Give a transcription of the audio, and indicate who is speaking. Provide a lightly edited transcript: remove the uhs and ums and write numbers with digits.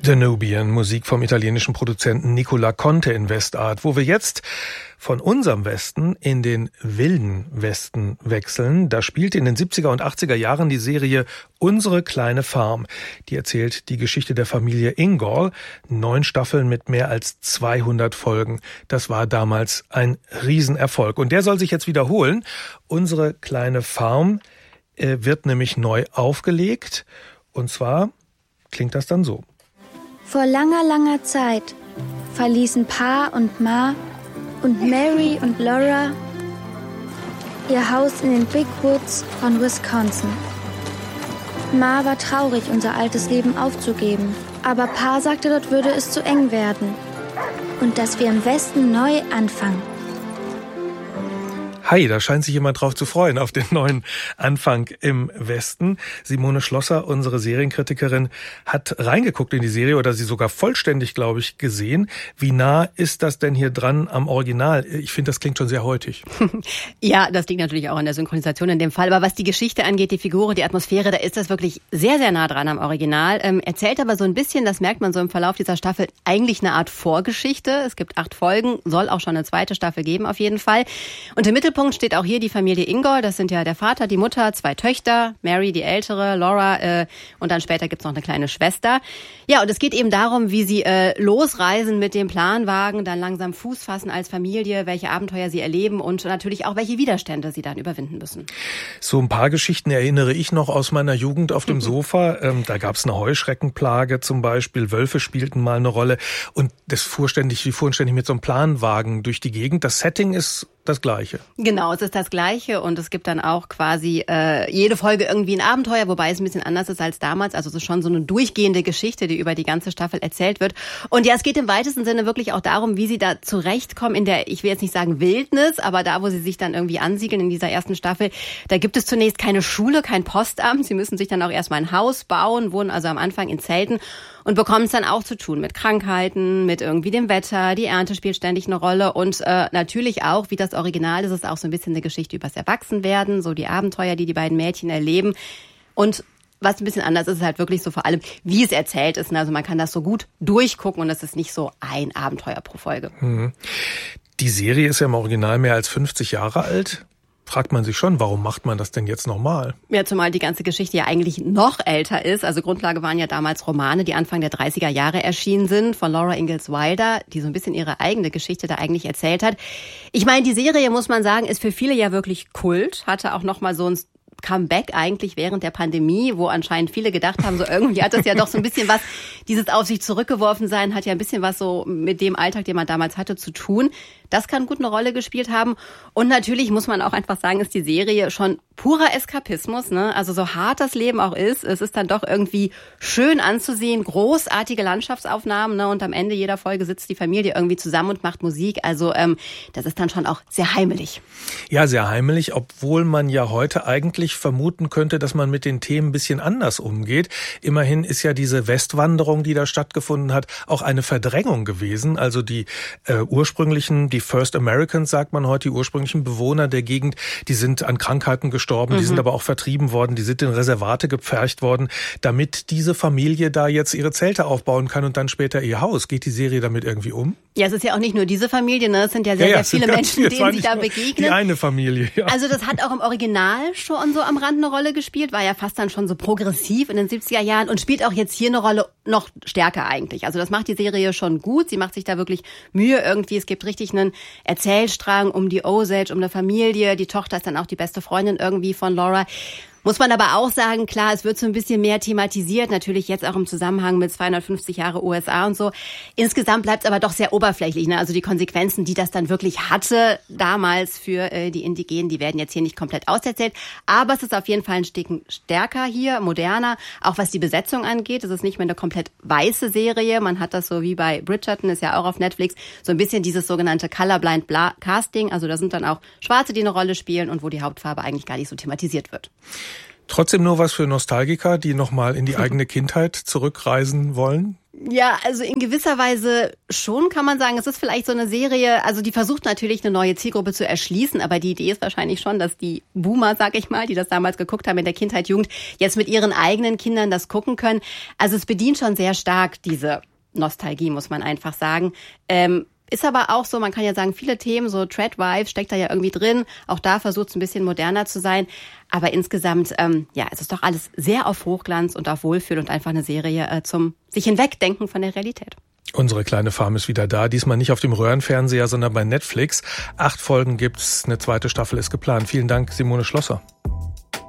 Speaker 1: The Nubian, Musik vom italienischen Produzenten Nicola Conte in Westart, wo wir jetzt von unserem Westen in den wilden Westen wechseln. Da spielte in den 70er und 80er Jahren die Serie Unsere kleine Farm. Die erzählt die Geschichte der Familie Ingalls. 9 Staffeln mit mehr als 200 Folgen. Das war damals ein Riesenerfolg. Und der soll sich jetzt wiederholen. Unsere kleine Farm wird nämlich neu aufgelegt. Und zwar klingt das dann so.
Speaker 2: Vor langer, langer Zeit verließen Pa und Ma und Mary und Laura ihr Haus in den Big Woods von Wisconsin. Ma war traurig, unser altes Leben aufzugeben, aber Pa sagte, dort würde es zu eng werden und dass wir im Westen neu anfangen.
Speaker 1: Hi, da scheint sich jemand drauf zu freuen, auf den neuen Anfang im Westen. Simone Schlosser, unsere Serienkritikerin, hat reingeguckt in die Serie oder sie sogar vollständig, glaube ich, gesehen. Wie nah ist das denn hier dran am Original? Ich finde, das klingt schon sehr heutig.
Speaker 3: Ja, das liegt natürlich auch an der Synchronisation in dem Fall. Aber was die Geschichte angeht, die Figuren, die Atmosphäre, da ist das wirklich sehr, sehr nah dran am Original. Erzählt aber so ein bisschen, das merkt man so im Verlauf dieser Staffel, eigentlich eine Art Vorgeschichte. Es gibt 8 Folgen, soll auch schon eine zweite Staffel geben auf jeden Fall. Und im Mittelpunkt steht auch hier die Familie Ingalls. Das sind ja der Vater, die Mutter, 2 Töchter, Mary die ältere, Laura und dann später gibt's noch eine kleine Schwester. Ja, und es geht eben darum, wie sie losreisen mit dem Planwagen, dann langsam Fuß fassen als Familie, welche Abenteuer sie erleben und natürlich auch welche Widerstände sie dann überwinden müssen.
Speaker 1: So ein paar Geschichten erinnere ich noch aus meiner Jugend auf dem Sofa. Da gab's eine Heuschreckenplage zum Beispiel, Wölfe spielten mal eine Rolle und wir fuhren ständig mit so einem Planwagen durch die Gegend. Das Setting ist das Gleiche.
Speaker 3: Genau, es ist das Gleiche und es gibt dann auch quasi jede Folge irgendwie ein Abenteuer, wobei es ein bisschen anders ist als damals. Also es ist schon so eine durchgehende Geschichte, die über die ganze Staffel erzählt wird. Und ja, es geht im weitesten Sinne wirklich auch darum, wie sie da zurechtkommen in der, ich will jetzt nicht sagen Wildnis, aber da, wo sie sich dann irgendwie ansiedeln in dieser ersten Staffel, da gibt es zunächst keine Schule, kein Postamt. Sie müssen sich dann auch erstmal ein Haus bauen, wohnen also am Anfang in Zelten und bekommen es dann auch zu tun mit Krankheiten, mit irgendwie dem Wetter. Die Ernte spielt ständig eine Rolle und natürlich auch, wie das Original ist, es auch so ein bisschen eine Geschichte übers Erwachsenwerden, so die Abenteuer, die beiden Mädchen erleben. Und was ein bisschen anders ist, ist halt wirklich so vor allem, wie es erzählt ist. Also man kann das so gut durchgucken und es ist nicht so ein Abenteuer pro Folge.
Speaker 1: Die Serie ist ja im Original mehr als 50 Jahre alt. Fragt man sich schon, warum macht man das denn jetzt nochmal?
Speaker 3: Ja, zumal die ganze Geschichte ja eigentlich noch älter ist. Also Grundlage waren ja damals Romane, die Anfang der 30er Jahre erschienen sind, von Laura Ingalls Wilder, die so ein bisschen ihre eigene Geschichte da eigentlich erzählt hat. Ich meine, die Serie, muss man sagen, ist für viele ja wirklich Kult, hatte auch nochmal so ein Comeback eigentlich während der Pandemie, wo anscheinend viele gedacht haben, so irgendwie hat das ja doch so ein bisschen was, dieses auf sich zurückgeworfen sein, hat ja ein bisschen was so mit dem Alltag, den man damals hatte, zu tun. Das kann gut eine Rolle gespielt haben. Und natürlich muss man auch einfach sagen, ist die Serie schon purer Eskapismus, ne? Also so hart das Leben auch ist, es ist dann doch irgendwie schön anzusehen, großartige Landschaftsaufnahmen, ne? Und am Ende jeder Folge sitzt die Familie irgendwie zusammen und macht Musik. Also das ist dann schon auch sehr heimelig.
Speaker 1: Ja, sehr heimelig, obwohl man ja heute eigentlich vermuten könnte, dass man mit den Themen ein bisschen anders umgeht. Immerhin ist ja diese Westwanderung, die da stattgefunden hat, auch eine Verdrängung gewesen. Also die ursprünglichen, die First Americans, sagt man heute, die ursprünglichen Bewohner der Gegend, die sind an Krankheiten gestorben, die sind aber auch vertrieben worden, die sind in Reservate gepfercht worden, damit diese Familie da jetzt ihre Zelte aufbauen kann und dann später ihr Haus. Geht die Serie damit irgendwie um?
Speaker 3: Ja, es ist ja auch nicht nur diese Familie, ne? Es sind ja sehr viele Menschen, denen sich da begegnen.
Speaker 1: Die eine Familie, ja.
Speaker 3: Also das hat auch im Original schon so am Rand eine Rolle gespielt, war ja fast dann schon so progressiv in den 70er Jahren und spielt auch jetzt hier eine Rolle noch stärker eigentlich. Also das macht die Serie schon gut, sie macht sich da wirklich Mühe irgendwie. Es gibt richtig einen Erzählstrang um die Osage, um eine Familie. Die Tochter ist dann auch die beste Freundin irgendwie von Laura. Muss man aber auch sagen, klar, es wird so ein bisschen mehr thematisiert, natürlich jetzt auch im Zusammenhang mit 250 Jahre USA und so. Insgesamt bleibt es aber doch sehr oberflächlich, ne? Also die Konsequenzen, die das dann wirklich hatte damals für die Indigenen, die werden jetzt hier nicht komplett auserzählt. Aber es ist auf jeden Fall ein Stück stärker hier, moderner, auch was die Besetzung angeht. Es ist nicht mehr eine komplett weiße Serie. Man hat das so wie bei Bridgerton, ist ja auch auf Netflix, so ein bisschen dieses sogenannte Colorblind Casting. Also da sind dann auch Schwarze, die eine Rolle spielen und wo die Hauptfarbe eigentlich gar nicht so thematisiert wird.
Speaker 1: Trotzdem nur was für Nostalgiker, die nochmal in die eigene Kindheit zurückreisen wollen?
Speaker 3: Ja, also in gewisser Weise schon kann man sagen, es ist vielleicht so eine Serie, also die versucht natürlich eine neue Zielgruppe zu erschließen, aber die Idee ist wahrscheinlich schon, dass die Boomer, sag ich mal, die das damals geguckt haben in der Kindheit, Jugend, jetzt mit ihren eigenen Kindern das gucken können. Also es bedient schon sehr stark diese Nostalgie, muss man einfach sagen. Ist aber auch so, man kann ja sagen, viele Themen, so Tradwives steckt da ja irgendwie drin. Auch da versucht es ein bisschen moderner zu sein. Aber insgesamt, es ist doch alles sehr auf Hochglanz und auf Wohlfühl und einfach eine Serie zum sich hinwegdenken von der Realität.
Speaker 1: Unsere kleine Farm ist wieder da. Diesmal nicht auf dem Röhrenfernseher, sondern bei Netflix. 8 Folgen gibt's. Eine zweite Staffel ist geplant. Vielen Dank, Simone Schlosser.